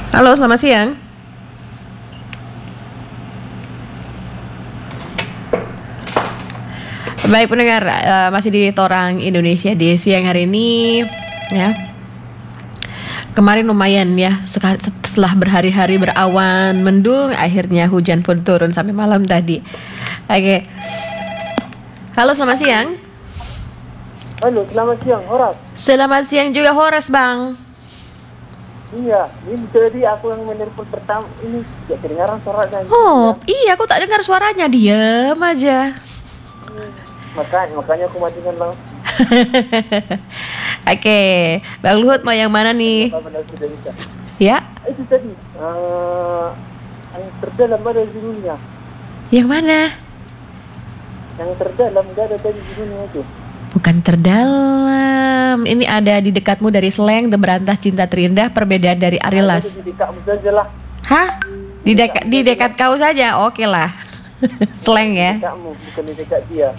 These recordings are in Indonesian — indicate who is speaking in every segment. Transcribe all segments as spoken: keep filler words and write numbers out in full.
Speaker 1: Halo, selamat siang. Baik pendengar, uh, masih di Torang Indonesia di siang hari ini ya. Kemarin lumayan ya, setelah berhari-hari berawan mendung, akhirnya hujan pun turun sampai malam tadi. Oke. Halo, selamat siang.
Speaker 2: Halo, selamat siang, Horas.
Speaker 1: Selamat siang juga, Horas, Bang.
Speaker 2: Iya, ini jadi aku yang menelpon pertama ini gak kedengaran suaranya.
Speaker 1: Oh, iya, aku tak dengar suaranya, diam aja.
Speaker 2: Hmm, makanya, makanya aku matikan bang.
Speaker 1: Oke, Bang Luhut mau yang mana nih?
Speaker 2: Sudah bisa.
Speaker 1: Ya?
Speaker 2: Itu tadi, uh, yang terdalam ada di dunia.
Speaker 1: Yang mana?
Speaker 2: Yang terdalam gak ada tadi di dunia itu.
Speaker 1: Bukan terdalam. Ini ada di dekatmu dari Slang, The Berantas Cinta Terindah, Perbedaan dari Arilas.
Speaker 2: Di dekatmu saja lah.
Speaker 1: Hah? Di dekat di dekat kau saja, oke lah. Slang ya.
Speaker 2: Di dekatmu, bukan di dekat dia.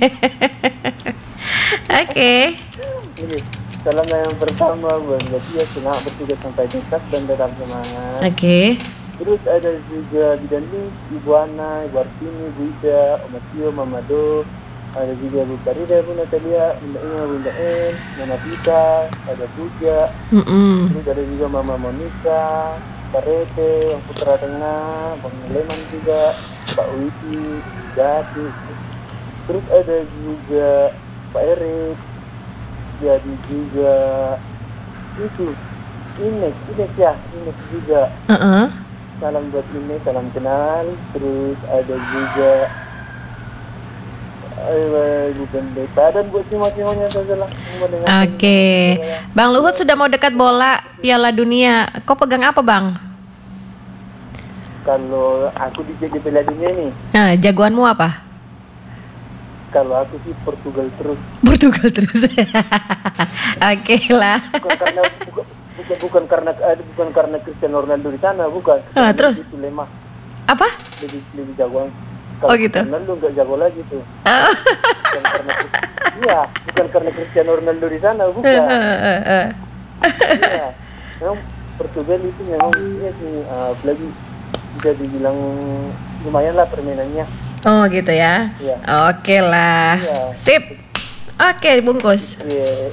Speaker 1: Oke.
Speaker 2: Ini salam yang pertama buat dia, semangat bertugas sampai dekat dan tetap semangat.
Speaker 1: Oke. Okay.
Speaker 2: Terus ada juga Bidan Lis, Ibu Ana, Ibu Artini, Bu Ida, Om Tio, Mama Do. Ada juga Bu Karida, Bu Natalia, Bunda Ina, Bunda En, Mama Pita, ada Puja.
Speaker 1: Mm-mm.
Speaker 2: Terus ada juga Mama Monica, Parete, yang Putra Tengah, Bang Leman juga, Pak Witi, Jati. Terus ada juga Pak Erik, jadi juga itu Ines, Ines ya, Ines juga.
Speaker 1: Uh-uh.
Speaker 2: Salam buat Ines, salam kenal. Terus ada juga bukan beta dan buat semua-semuanya saja lah.
Speaker 1: Oke, okay. Bang Luhut sudah mau dekat bola Piala Dunia. Kau pegang apa, Bang?
Speaker 2: Kalau aku di di Piala Dunia nih.
Speaker 1: Nah, jagoanmu apa?
Speaker 2: Kalau aku sih Portugal terus.
Speaker 1: Portugal terus. Oke okay lah.
Speaker 2: Bukan karena bukan, bukan, bukan karena bukan karena Cristiano Ronaldo di sana, bukan.
Speaker 1: Ah, terus?
Speaker 2: Itu lemah.
Speaker 1: Apa?
Speaker 2: Lebih lebih jagoan. Kalau
Speaker 1: oh gitu.
Speaker 2: Ronaldo nggak jago lagi tuh. Bukan karena, iya, bukan karena Cristiano Ronaldo di sana, bukan. Iya, memang Portugal itu memang iya sih, uh, lagi bisa dibilang lumayan lah permainannya.
Speaker 1: Oh gitu ya.
Speaker 2: Iya.
Speaker 1: Oke lah.
Speaker 2: Iya.
Speaker 1: Sip. Oke, bungkus.
Speaker 2: Iya.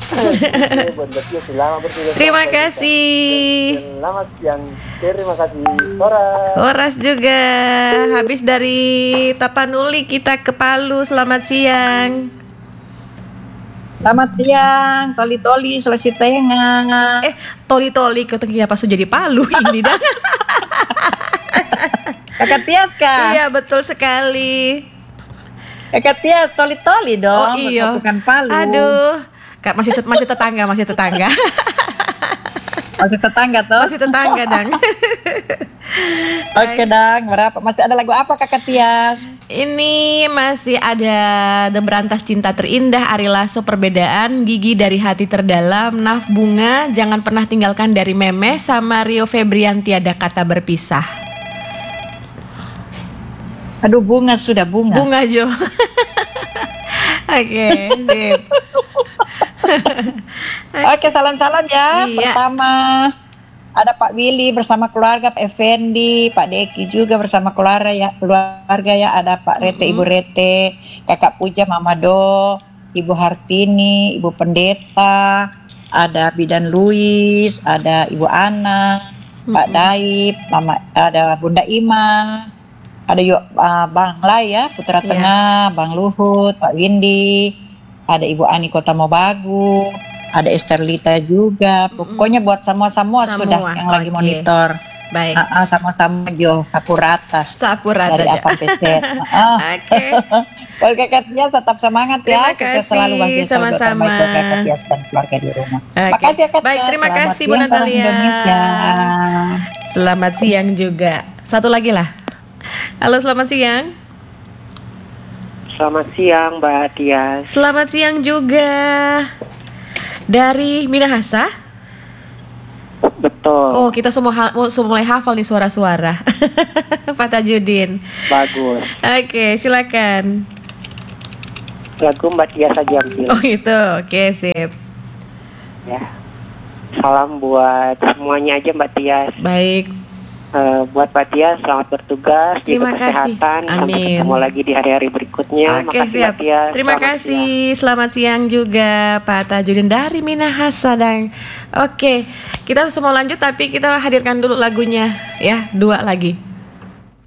Speaker 1: Terima kasih.
Speaker 2: Selamat siang. Terima kasih. Horas.
Speaker 1: Horas juga. Habis dari Tapanuli kita ke Palu. Selamat siang.
Speaker 3: Selamat siang. Toli-toli Sulawesi Tengah.
Speaker 1: Eh, toli-toli kau tengah pas jadi Palu ini dah.
Speaker 3: Kakak Tias kah?
Speaker 1: Iya, betul sekali.
Speaker 3: Kakak Tias, toli-toli dong.
Speaker 1: Oh iya.
Speaker 3: Bukan Palu.
Speaker 1: Aduh, Kak masih masih tetangga, masih tetangga.
Speaker 3: Masih tetangga tuh.
Speaker 1: Masih tetangga, Dang.
Speaker 3: Oke, Dang. Berapa? Masih ada lagu apa Kakak Tias?
Speaker 1: Ini masih ada The Berantas Cinta Terindah, Ari Lasso, Perbedaan, Gigi dari Hati Terdalam, Naf Bunga, Jangan Pernah Tinggalkan dari Meme, sama Rio Febrian Tiada Kata Berpisah.
Speaker 3: Aduh, bunga sudah bunga.
Speaker 1: Bunga Jo. Oke, sip.
Speaker 3: Oke, salam-salam ya.
Speaker 1: Iya.
Speaker 3: Pertama ada Pak Willy bersama keluarga, Pak Effendi, Pak Deki juga bersama keluarga ya, keluarga ya. Ada Pak Rete, mm-hmm. Ibu Rete, Kakak Puja, Mama Do, Ibu Hartini, Ibu Pendeta, ada Bidan Luis, ada Ibu Ana, mm-hmm. Pak Daib, Mama, ada Bunda Ima. Ada yuk uh, Bang Lai ya, Putra yeah. Tengah, Bang Luhut, Pak Windy, ada Ibu Ani Kota Mobagu, ada Esterlita juga. Pokoknya buat semua-semua sudah yang okay. lagi monitor.
Speaker 1: Baik.
Speaker 3: Uh, uh, sama-sama Jo, sapu rata.
Speaker 1: Sapu rata.
Speaker 3: Dari A sampai Z. Uh. Oke. Kalau Kakak Tias tetap semangat
Speaker 1: terima
Speaker 3: ya.
Speaker 1: Kasih.
Speaker 3: Selalu bahagia
Speaker 1: sama-sama.
Speaker 3: Kakak Tias dan keluarga di rumah.
Speaker 1: Okay.
Speaker 3: Makasih ya Kak Tias.
Speaker 1: Baik, terima
Speaker 3: selamat
Speaker 1: kasih Bu Natalia.
Speaker 3: Indonesia.
Speaker 1: Selamat siang juga. Satu lagi lah. Halo, selamat siang.
Speaker 4: Selamat siang Mbak Tias.
Speaker 1: Selamat siang juga. Dari Minahasa?
Speaker 4: Betul.
Speaker 1: Oh, kita semua ha- semua mulai hafal nih suara-suara. Pak Tajudin.
Speaker 4: Bagus.
Speaker 1: Oke, silakan.
Speaker 4: Lagu Mbak Tias aja ambil.
Speaker 1: Oh itu, oke sip.
Speaker 4: Ya. salam buat semuanya aja Mbak Tias.
Speaker 1: Baik.
Speaker 4: Uh, buat Mbak Tias, selamat bertugas,
Speaker 1: Terima
Speaker 4: jaga
Speaker 1: kasih.
Speaker 4: kesehatan. Sampai
Speaker 1: Amin.
Speaker 4: ketemu lagi di hari-hari berikutnya.
Speaker 1: Oke,
Speaker 4: Makasih
Speaker 1: siap.
Speaker 4: Mbak Tias.
Speaker 1: Terima
Speaker 4: Selamat
Speaker 1: kasih.
Speaker 4: siang.
Speaker 1: Selamat siang juga Pak Tajudin dari Minahasa dan Oke, kita semua lanjut tapi kita hadirkan dulu lagunya ya, dua lagi.